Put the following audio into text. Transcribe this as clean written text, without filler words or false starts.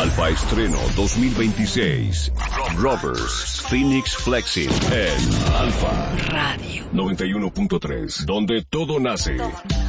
Alfa Estreno 2026. Rovers Phoenix Flexing en Alfa Radio 91.3, donde todo nace.